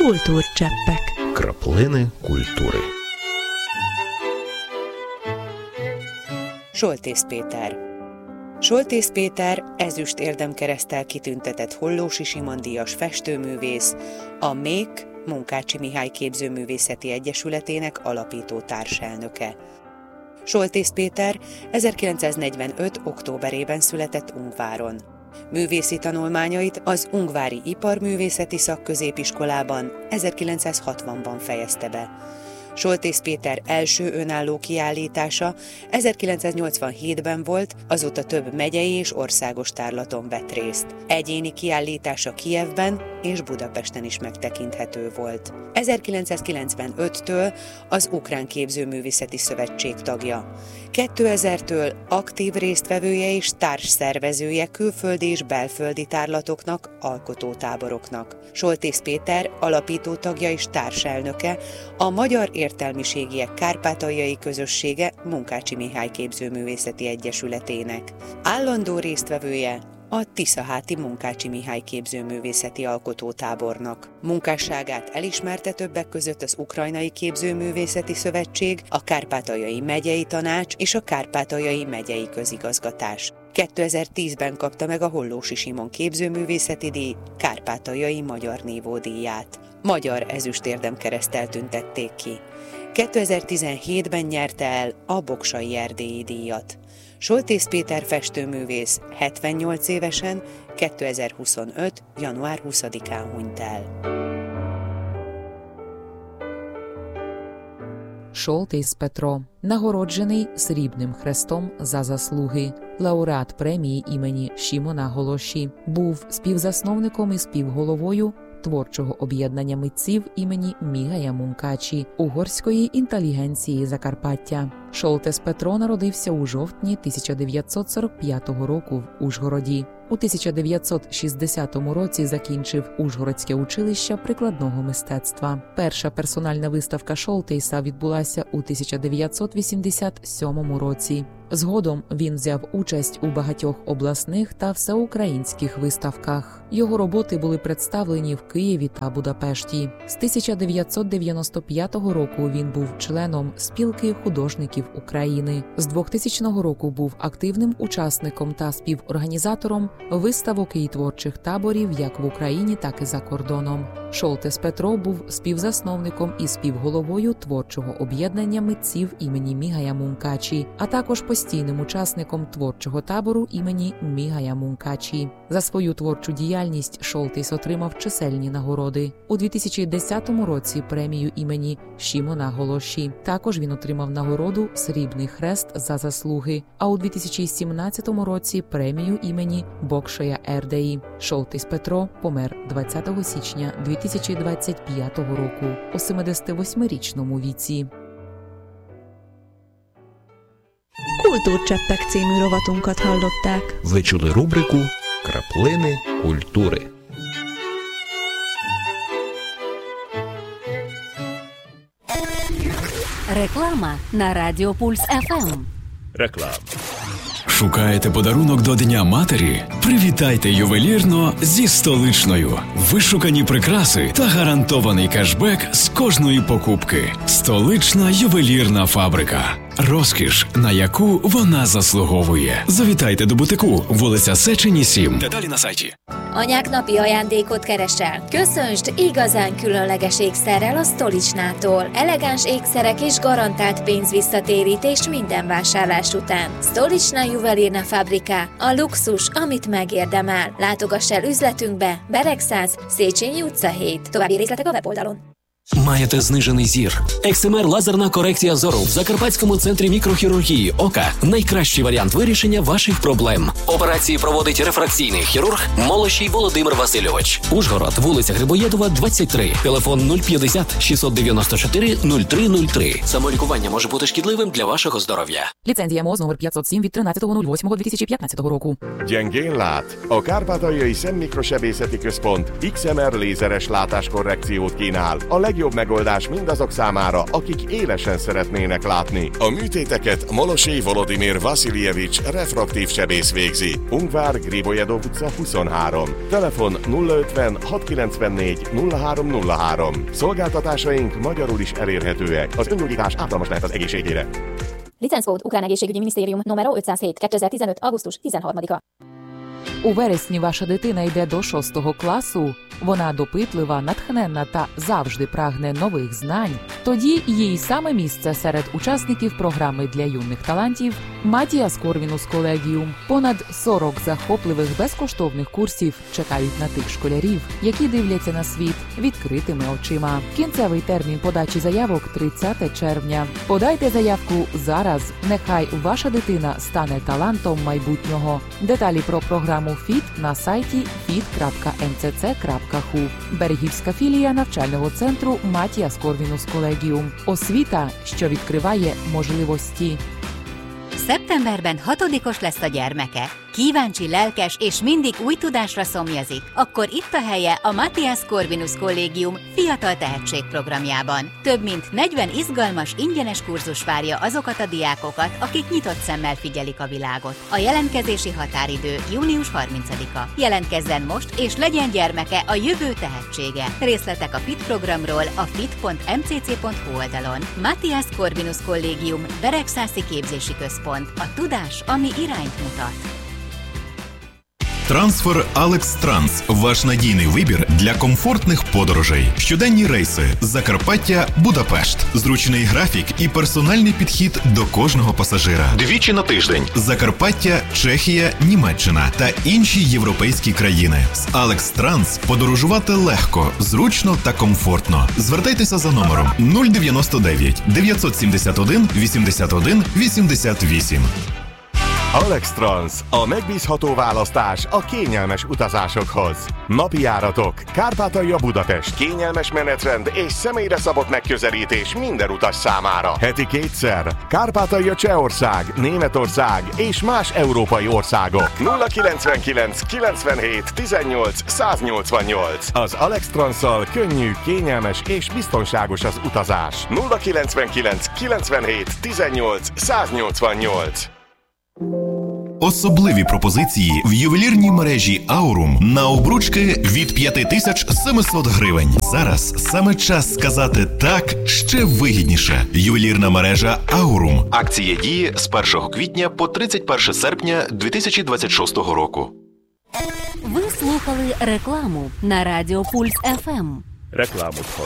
Kultúrcseppek. Краплини культури. Soltész Péter. Soltész Péter ezüst érdemkereszttel kitüntetett Hollósy Simon díjas festőművész, a MÉK Munkácsi Mihály Képzőművészeti Egyesületének alapító társelnöke. Soltész Péter 1945. októberében született Ungváron. Művészi tanulmányait az Ungvári Iparművészeti Szakközépiskolában 1960-ban fejezte be. Soltész Péter első önálló kiállítása 1987-ben volt, azóta több megyei és országos tárlaton vett részt. Egyéni kiállítása Kijevben és Budapesten is megtekinthető volt. 1995-től az Ukrán Képzőművészeti Szövetség tagja. 2000-től aktív résztvevője és társszervezője külföldi és belföldi tárlatoknak, alkotótáboroknak. Soltész Péter alapító tagja és társelnöke a Magyar Értelmiségiek Kárpátaljai Közössége Munkácsi Mihály Képzőművészeti Egyesületének. Állandó résztvevője a Tiszaháti Munkácsi Mihály Képzőművészeti Alkotótábornak. Munkásságát elismerte többek között az Ukrajnai Képzőművészeti Szövetség, a Kárpátaljai Megyei Tanács és a Kárpátaljai Megyei Közigazgatás. 2010-ben kapta meg a Hollósy Simon Képzőművészeti Díj Kárpátaljai Magyar Nívódíját. Magyar ezüst érdemkereszttel tüntették ki. 2017-ben nyerte el a Boksai Erdélyi díjat. Soltész Péter festőművész 78 évesen 2025. január 20-án hunyt el. Шолтейс Петро, нагороджений Срібним хрестом за заслуги, лауреат премії імені Шімона Голоші, був співзасновником і співголовою творчого об'єднання митців імені Мігая Мункачі, угорської інтелігенції Закарпаття. Шолтес Петро народився у жовтні 1945 року в Ужгороді. У 1960 році закінчив Ужгородське училище прикладного мистецтва. Перша персональна виставка Шолтейса відбулася у 1987 році. Згодом він взяв участь у багатьох обласних та всеукраїнських виставках. Його роботи були представлені в Києві та Будапешті. З 1995 року він був членом Спілки художників України. З 2000 року був активним учасником та співорганізатором виставок і творчих таборів як в Україні, так і за кордоном. Шолтес Петро був співзасновником і співголовою творчого об'єднання митців імені Мігая Мункачі, а також постійним учасником творчого табору імені Мігая Мункачі. За свою творчу діяльність Шолтейс отримав чисельні нагороди. У 2010 році премію імені Шімона Голоші. Також він отримав нагороду Срібний хрест за заслуги, а у 2017 році премію імені Бокшая Ердеї. Шолтейс Петро помер 20 січня 2025 року у 78-річному віці. Kultúrcseppek című rovatunkat hallották. Ви чули рубрику «Краплини культури». Реклама на Радіо Пульс ФМ. Реклама. Шукаєте подарунок до Дня матері? Привітайте ювелірно зі Столичною. Вишукані прикраси та гарантований кешбек з кожної покупки. Столична ювелірна фабрика. Розкіш, на яку вона заслуговує. Завітайте до бутику, вулиця Széchenyi 7. Деталі на сайті. Anyák napi ajándékot keresel? Köszöntsd igazán különleges ékszerrel a Stolichnától. Elegáns ékszerek és garantált pénzvisszatérítés minden vásárlás után. Stolichna Juvelirna Fabrika. A luxus, amit megérdemel. Látogass el üzletünkbe, Bereg 100, Széchenyi utca 7. További részletek a weboldalon. Маєте знижений зір? XMR лазерна корекція зору в Закарпатському центрі мікрохірургії ока – найкращий варіант вирішення ваших проблем. Операції проводить рефракційний хірург Молощій Володимир Васильович. Ужгород, вулиця Грибоєдова, 23. Телефон 050 694 0303. Самолікування може бути шкідливим для вашого здоров'я. Ліцензія МОЗ номер 507 від 13.08.2015 року. Gyengén lát? A Kárpátaljai Szemmikrosebészeti Központ XMR lézeres látáskorrekciót kínál. A legjobb megoldás mindazok számára, akik élesen szeretnének látni. A műtéteket Molosé Volodimir Vasiljevics refraktív sebész végzi. Ungvár Gribojedov utca 23. Telefon 050 694 0303. Szolgáltatásaink magyarul is elérhetőek. Az öngyógyítás ártalmas lehet az egészségére. Licenckód Ukrán Egészségügyi Minisztérium номер 507 2015 августус 13-a. У вересні ваша дитина йде до 6 класу, вона допитлива, натхненна та завжди прагне нових знань, тоді їй саме місце серед учасників програми для юних талантів Матіас Корвінус Колегіум. Понад 40 захопливих безкоштовних курсів чекають на тих школярів, які дивляться на світ відкритими очима. Кінцевий термін подачі заявок – 30 червня. Подайте заявку зараз, нехай ваша дитина стане талантом майбутнього. Деталі про програму ФІТ на сайті fit.mcc.hu. Берегівська філія навчального центру Матіас Корвінус Колегіум. Освіта, що відкриває можливості. Szeptemberben 6-os lesz a gyermeke. Kíváncsi, lelkes és mindig új tudásra szomjazik, akkor itt a helye a Mathias Corvinus Kollégium Fiatal Tehetség programjában. Több mint 40 izgalmas, ingyenes kurzus várja azokat a diákokat, akik nyitott szemmel figyelik a világot. A jelentkezési határidő június 30-a. Jelentkezzen most, és legyen gyermeke a jövő tehetsége. Részletek a FIT programról a fit.mcc.hu oldalon. Mathias Corvinus Kollégium Beregszászi Képzési Központ. A tudás, ami irányt mutat. Трансфер Алекс Транс – ваш надійний вибір для комфортних подорожей. Щоденні рейси Закарпаття – Будапешт. Зручний графік і персональний підхід до кожного пасажира. Двічі на тиждень. Закарпаття, Чехія, Німеччина та інші європейські країни. З Алекс Транс подорожувати легко, зручно та комфортно. Звертайтеся за номером 099 971 81 88. Alex Trans, a megbízható választás a kényelmes utazásokhoz. Napi járatok, Kárpátalja Budapest, kényelmes menetrend és személyre szabott megközelítés minden utas számára. Heti 2-szer, Kárpátalja Csehország, Németország és más európai országok. 099 97 18 188. Az Alex Transszal könnyű, kényelmes és biztonságos az utazás. 099 97 18 188. Особливі пропозиції в ювелірній мережі Aurum на обручки від 5700 гривень. Зараз саме час сказати «так» ще вигідніше. Ювелірна мережа Aurum. Акція діє з 1 квітня по 31 серпня 2026 року. Ви слухали рекламу на Радіо Пульс ФМ. Рекламу